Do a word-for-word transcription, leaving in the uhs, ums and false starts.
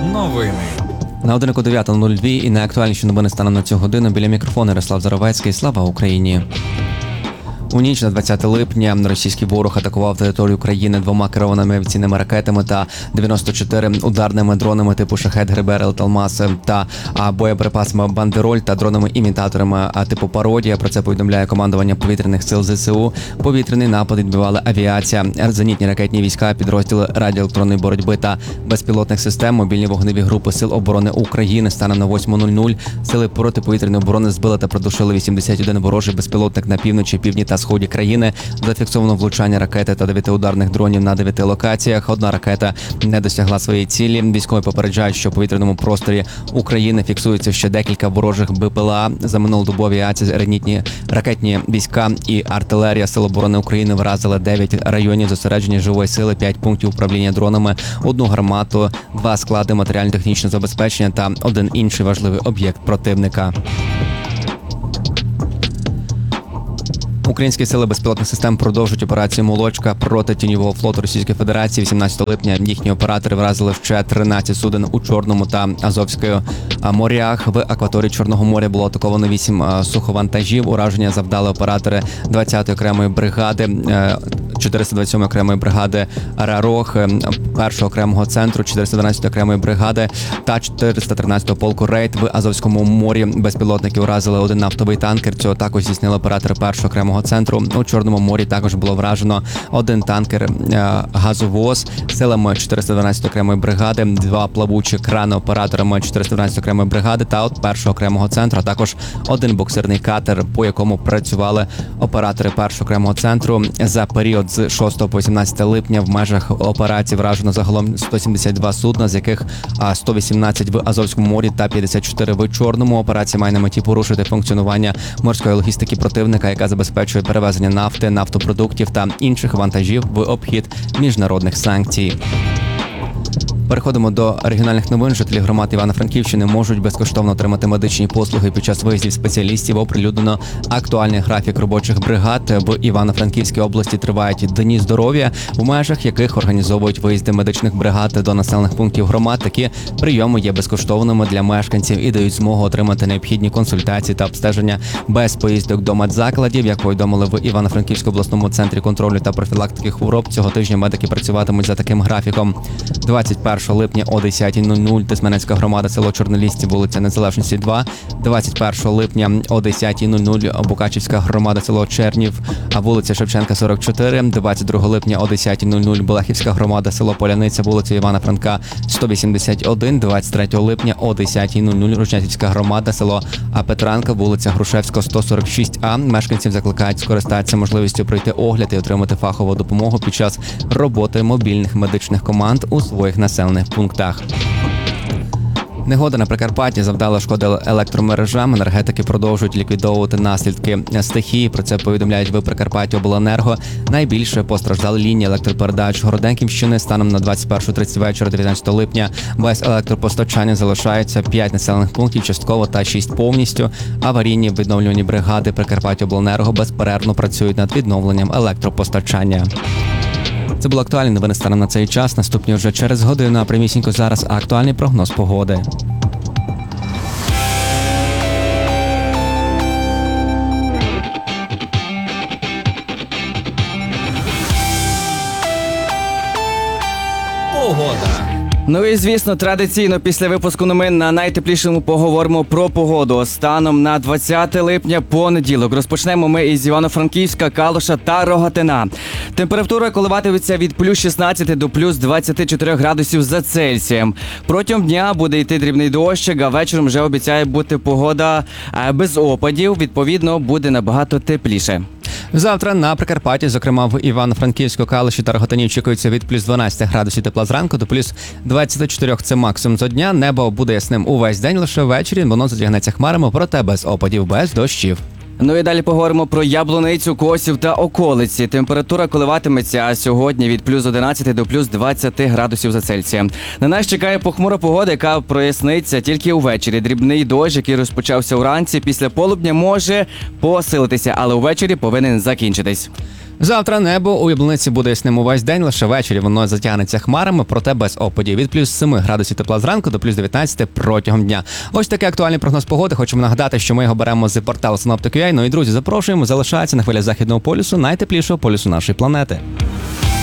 Новини. На годиннику дев'ята нуль два і найактуальніші новини станом на цю годину. Біля мікрофону Ярослав Заровецький. Слава Україні! У ніч на двадцяте липня російський ворог атакував територію країни двома керованими авіаційними ракетами та дев'яносто чотири ударними дронами типу «Шахед», «Грибер», «Талмас» та боєприпасами «Бандероль» та дронами-імітаторами типу «Пародія». Про це повідомляє командування повітряних сил ЗСУ. Повітряний напад відбивала авіація, зенітні ракетні війська, підрозділи радіоелектронної боротьби та безпілотних систем, мобільні вогневі групи Сил оборони України. Станом на восьму нуль нуль сили протиповітряної оборони збили та придушили вісімдесят один ворожий безпілотник на півночі, півдні та сході країни. Зафіксовано влучання ракети та дев'яти ударних дронів на дев'яти локаціях. Одна ракета не досягла своєї цілі. Військові попереджають, що в повітряному просторі України фіксується ще декілька ворожих БПЛА. За минулодобу авіація, зенітні ракетні війська і артилерія Сил оборони України вразили дев'ять районів зосередження живої сили, п'ять пунктів управління дронами, одну гармату, два склади матеріально-технічного забезпечення та один інший важливий об'єкт противника. Українські сили безпілотних систем продовжують операцію «Молочка» проти тіньового флоту Російської Федерації. вісімнадцятого липня їхні оператори вразили ще тринадцять суден у Чорному та Азовському морях. В акваторії Чорного моря було атаковано вісім суховантажів. Ураження завдали оператори двадцятої окремої бригади, чотириста двадцять сьомої окремої бригади «Рарох», першого окремого центру, чотириста дванадцятої окремої бригади та чотириста тринадцятого полку «Рейд». В Азовському морі безпілотники уразили один нафтовий танкер. Цього також здійснили оператори першого окремого центру. У Чорному морі також було вражено один танкер «Газовоз» силами чотириста дванадцятої окремої бригади, два плавучі крани операторами чотириста дванадцятої окремої бригади та от першого окремого центру, а також один буксирний катер, по якому працювали оператори першого окремого центру. За період з шостого по вісімнадцяте липня в межах операції вражено загалом сто сімдесят два судна, з яких сто вісімнадцять в Азовському морі та п'ятдесят чотири в Чорному. Операція має на меті порушити функціонування морської логістики противника, яка забезпечує перевезення нафти, нафтопродуктів та інших вантажів в обхід міжнародних санкцій. Переходимо до регіональних новин. Жителі громад Івано-Франківщини можуть безкоштовно отримати медичні послуги під час виїздів спеціалістів. Оприлюднено актуальний графік робочих бригад. В Івано-Франківській області тривають дні здоров'я, в межах яких організовують виїзди медичних бригад до населених пунктів громад. Такі прийоми є безкоштовними для мешканців і дають змогу отримати необхідні консультації та обстеження без поїздок до медзакладів. Як повідомили в Івано-Франківському обласному центрі контролю та профілактики хвороб, цього тижня медики працюватимуть за таким графіком. двадцять першого липня о десятій нуль нуль Тисменецька громада, село Чорнолісці, вулиця Незалежності, два. двадцять першого липня о десятій нуль нуль Букачівська громада, село Чернів, вулиця Шевченка, сорок чотири. двадцять другого липня о десятій нуль нуль Балахівська громада, село Поляниця, вулиця Івана Франка, сто вісімдесят один. двадцять третього липня о десятій нуль нуль Рожнятівська громада, село Петренка, вулиця Грушевського, сто сорок шість А. Мешканців закликають скористатися можливістю пройти огляд і отримати фахову допомогу під час роботи мобільних медичних команд у своїх населених пунктах. Негода на Прикарпатті завдала шкоди електромережам. Енергетики продовжують ліквідовувати наслідки стихії. Про це повідомляють в Прикарпатті обленерго. Найбільше постраждали лінії електропередач Городенківщини. Станом на двадцять першу тридцять вечора дев'ятнадцятого липня без електропостачання залишаються п'ять населених пунктів частково та шість повністю. Аварійні відновлювані бригади Прикарпатті обленерго безперервно працюють над відновленням електропостачання. Це були актуальні новини станом на цей час. Наступні вже через годину, а прямісінько зараз актуальний прогноз погоди. Погода. Ну і, звісно, традиційно після випуску новин на найтеплішому поговоримо про погоду. Станом на двадцяте липня, понеділок. Розпочнемо ми із Івано-Франківська, Калуша та Рогатина. Температура коливатиметься від плюс шістнадцяти до плюс двадцяти чотирьох градусів за Цельсієм. Протягом дня буде йти дрібний дощик, а вечором вже обіцяє бути погода без опадів. Відповідно, буде набагато тепліше. Завтра на Прикарпатті, зокрема в Івано-Франківську, Калуші та Рогатині, очікується від плюс дванадцяти градусів тепла зранку до плюс двадцяти чотирьох. Це максимум за дня. Небо буде ясним увесь день, лише ввечері воно затягнеться хмарами, проте без опадів, без дощів. Ну і далі поговоримо про Яблуницю, Косів та околиці. Температура коливатиметься сьогодні від плюс одинадцяти до плюс двадцяти градусів за Цельсієм. На нас чекає похмура погода, яка проясниться тільки увечері. Дрібний дощ, який розпочався вранці, після полудня може посилитися, але увечері повинен закінчитись. Завтра небо у Яблуниці буде ясним увесь день, лише ввечері воно затягнеться хмарами, проте без опадів. Від плюс семи градусів тепла зранку до плюс дев'ятнадцяти протягом дня. Ось такий актуальний прогноз погоди. Хочемо нагадати, що ми його беремо з порталу Синоптик.ua. Ну і, друзі, запрошуємо залишатися на хвилях Західного полюсу, найтеплішого полюсу нашої планети.